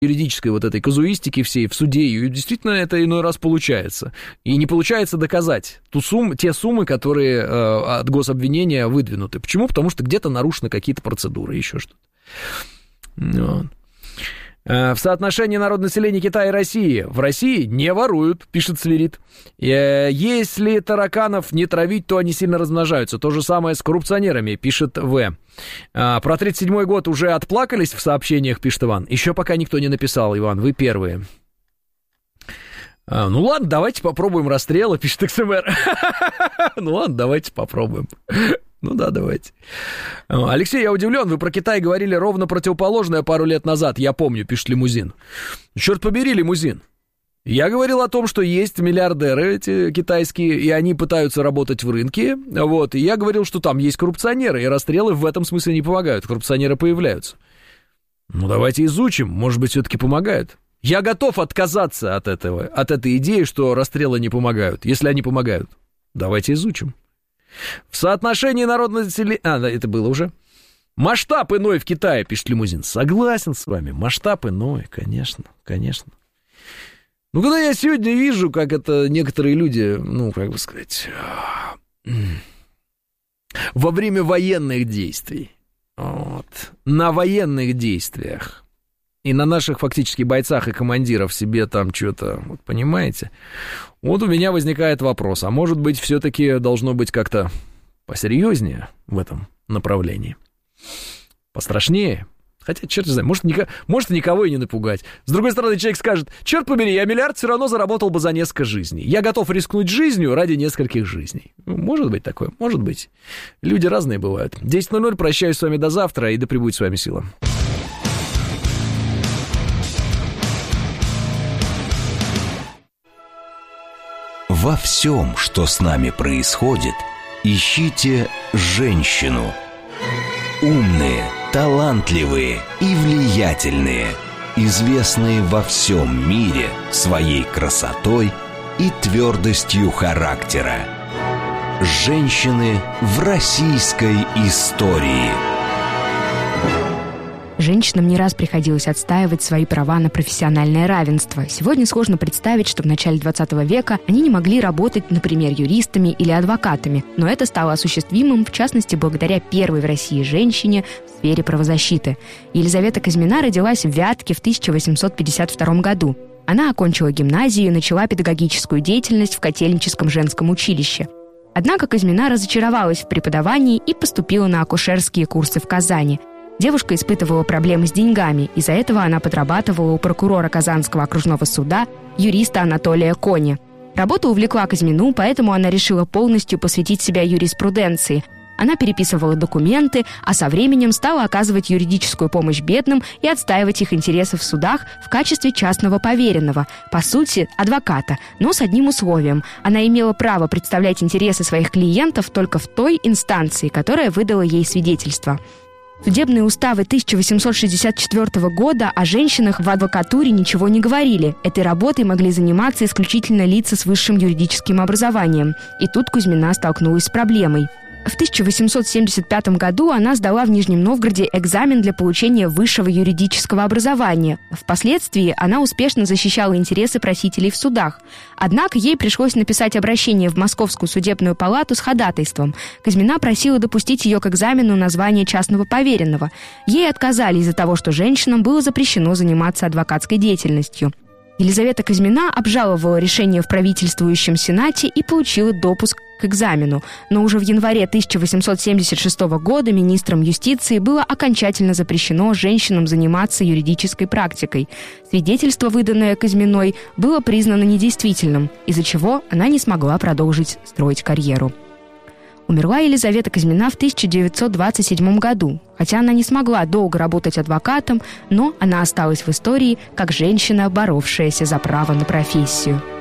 юридической вот этой казуистики всей в суде, и действительно это иной раз получается. И не получается доказать те суммы, которые от гособвинения выдвинуты. Почему? Потому что где-то нарушены какие-то процедуры, еще что-то. Вот. В соотношении народонаселения Китая и России в России не воруют, пишет Свирид. Если тараканов не травить, то они сильно размножаются. То же самое с коррупционерами, пишет В. Про 37-й год уже отплакались в сообщениях, пишет Иван. Еще пока никто не написал, Иван, вы первые. Ну ладно, давайте попробуем расстрелы, пишет XMR. Ну ладно, давайте попробуем. Ну да, давайте. Алексей, я удивлен, вы про Китай говорили ровно противоположное пару лет назад, я помню, пишет Лимузин. Черт побери, Лимузин. Я говорил о том, что есть миллиардеры эти китайские, и они пытаются работать в рынке, вот, и я говорил, что там есть коррупционеры, и расстрелы в этом смысле не помогают, коррупционеры появляются. Ну давайте изучим, может быть, все-таки помогают. Я готов отказаться от этой идеи, что расстрелы не помогают, если они помогают. Давайте изучим. В соотношении народонаселения... да, это было уже. Масштаб иной в Китае, пишет Лимузин. Согласен с вами, масштаб иной, конечно, конечно. Ну, когда я сегодня вижу, как это некоторые люди, ну, как бы сказать, во время военных действий, вот, на военных действиях и на наших фактически бойцах и командиров себе там что-то, вот, понимаете, вот у меня возникает вопрос, а может быть, все-таки должно быть как-то посерьезнее в этом направлении, пострашнее? Хотя, черт не знаю, может никого и не напугать. С другой стороны, человек скажет, черт побери, я миллиард все равно заработал бы за несколько жизней. Я готов рискнуть жизнью ради нескольких жизней. Может быть такое, может быть. Люди разные бывают. 10:00, прощаюсь с вами до завтра, и да пребудет с вами сила. Во всем, что с нами происходит, ищите женщину. Умные, талантливые и влиятельные, известные во всем мире своей красотой и твердостью характера. Женщины в российской истории. Женщинам не раз приходилось отстаивать свои права на профессиональное равенство. Сегодня сложно представить, что в начале 20 века они не могли работать, например, юристами или адвокатами. Но это стало осуществимым, в частности, благодаря первой в России женщине в сфере правозащиты. Елизавета Казьмина родилась в Вятке в 1852 году. Она окончила гимназию и начала педагогическую деятельность в Котельническом женском училище. Однако Казьмина разочаровалась в преподавании и поступила на акушерские курсы в Казани. Девушка испытывала проблемы с деньгами, из-за этого она подрабатывала у прокурора Казанского окружного суда, юриста Анатолия Кони. Работа увлекла Казьмину, поэтому она решила полностью посвятить себя юриспруденции. Она переписывала документы, а со временем стала оказывать юридическую помощь бедным и отстаивать их интересы в судах в качестве частного поверенного, по сути, адвоката, но с одним условием. Она имела право представлять интересы своих клиентов только в той инстанции, которая выдала ей свидетельство. Судебные уставы 1864 года о женщинах в адвокатуре ничего не говорили. Этой работой могли заниматься исключительно лица с высшим юридическим образованием. И тут Кузьмина столкнулась с проблемой. В 1875 году она сдала в Нижнем Новгороде экзамен для получения высшего юридического образования. Впоследствии она успешно защищала интересы просителей в судах. Однако ей пришлось написать обращение в Московскую судебную палату с ходатайством. Казьмина просила допустить ее к экзамену на звание частного поверенного. Ей отказали из-за того, что женщинам было запрещено заниматься адвокатской деятельностью. Елизавета Казьмина обжаловала решение в правительствующем Сенате и получила допуск к экзамену. Но уже в январе 1876 года министром юстиции было окончательно запрещено женщинам заниматься юридической практикой. Свидетельство, выданное Казьминой, было признано недействительным, из-за чего она не смогла продолжить строить карьеру. Умерла Елизавета Казьмина в 1927 году. Хотя она не смогла долго работать адвокатом, но она осталась в истории как женщина, боровшаяся за право на профессию.